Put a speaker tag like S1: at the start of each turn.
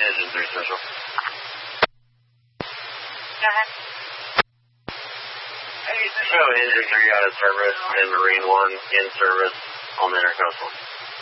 S1: Engine 3 Central.
S2: Go ahead.
S1: Hey, show Engine 3 out of service and Marine 1 in service on the Intercoastal.